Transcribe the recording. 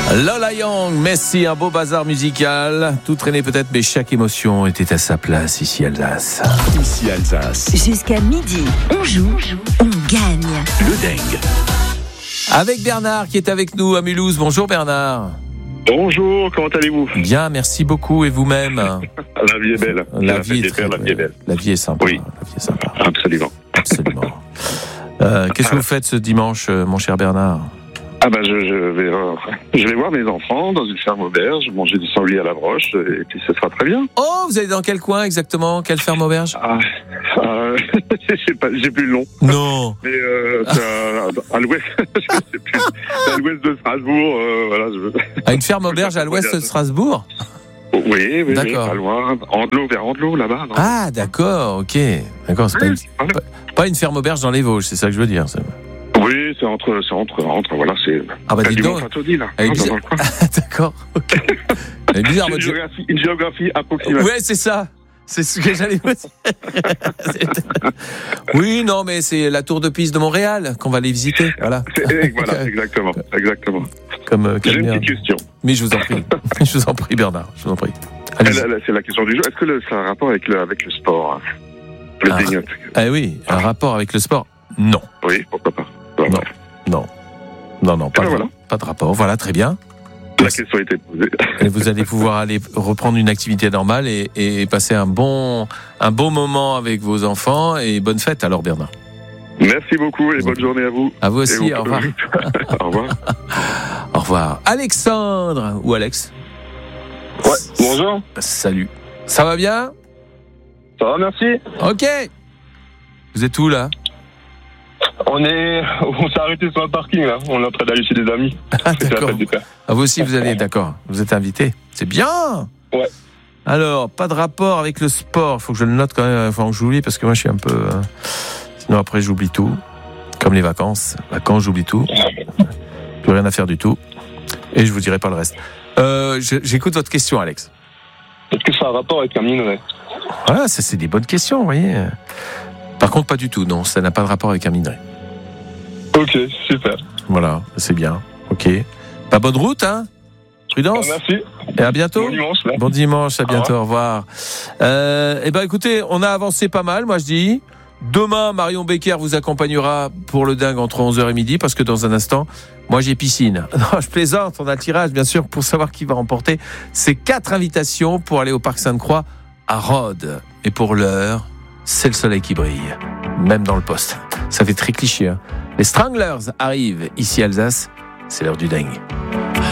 Lola Young, Messi, un beau bazar musical. Tout traîné peut-être, mais chaque émotion était à sa place ici Alsace. Ici Alsace. Jusqu'à midi, on joue, on gagne. Le dingue. Avec Bernard qui est avec nous à Mulhouse. Bonjour Bernard. Bonjour, comment allez-vous ? Bien, merci beaucoup. Et vous-même ? La vie est belle. La vie est belle. La vie est sympa. Oui. La vie est sympa. Absolument. Qu'est-ce que vous faites ce dimanche, mon cher Bernard ? Ah ben je vais voir mes enfants dans une ferme auberge, manger du sanglier à la broche et puis ce sera très bien. Oh, vous allez dans quel coin exactement ? Quelle ferme auberge ? Je sais pas, j'ai plus le nom. Non. Mais c'est à l'ouest, je sais plus. C'est à l'ouest de Strasbourg, voilà. À une ferme auberge à l'ouest de Strasbourg ? Oui, D'accord. pas loin. Vers Andelot, là-bas. Non Ah, d'accord, ok. D'accord, c'est pas une ferme auberge dans les Vosges, c'est ça que je veux dire. Oui, c'est entre, voilà, c'est. Ah bah dis du donc. Mont-Saint-Odile, là. Elle est Dans bizarre. le coin. D'accord, ok. Elle est bizarre, votre Une géographie approximative. Ouais, c'est ça. C'est ce que j'allais vous dire. Oui, non, mais c'est la tour de Pise de Montréal qu'on va aller visiter. Voilà. Voilà, exactement. Comme J'ai une petite question. Mais je vous en prie. Je vous en prie, Bernard. Je vous en prie. C'est la question du jour. Est-ce que ça a un rapport avec le sport, hein, le dingue? Ah oui, un rapport avec le sport ? Non. Oui, pourquoi pas. Non, pas de rapport. Voilà, très bien. La question a été posée. Et vous allez pouvoir aller reprendre une activité normale et passer un bon moment avec vos enfants. Et bonne fête alors, Bernard. Merci beaucoup et bonne journée à vous. À vous aussi, au revoir. Au revoir. Au revoir. Alexandre ou Alex ? Ouais, bonjour. Salut. Ça va bien ? Ça va, merci. Ok. Vous êtes où là ? On s'est arrêté sur un parking là. On est en train d'aller chez des amis. Ah, C'était la d'accord. fête du père. Ah, vous aussi, vous allez, d'accord. Vous êtes invité. C'est bien. Ouais. Alors, pas de rapport avec le sport. Faut que je le note quand même avant que j'oublie parce que moi, je suis un peu. Sinon, après, j'oublie tout. Comme les vacances. Vacances, j'oublie tout. Plus rien à faire du tout. Et je vous dirai pas le reste. J'écoute votre question, Alex. Est-ce que ça a un rapport avec un minerai ? Voilà, ça, c'est des bonnes questions, vous voyez. Par contre, pas du tout. Non, ça n'a pas de rapport avec un minerai. Ok, super. Voilà, c'est bien. Ok. Pas bonne route, hein ? Prudence. Merci. Et à bientôt. Bon dimanche. Là. Bon dimanche, à bientôt, au revoir. Écoutez, on a avancé pas mal, moi je dis. Demain, Marion Becker vous accompagnera pour le dingue entre 11h et midi, parce que dans un instant, moi j'ai piscine. Non, je plaisante, on a le tirage, bien sûr, pour savoir qui va remporter ces 4 invitations pour aller au Parc Sainte-Croix à Rhodes. Et pour l'heure, c'est le soleil qui brille, même dans le poste. Ça fait très cliché, hein. Les Stranglers arrivent ici à Alsace, c'est l'heure du dingue.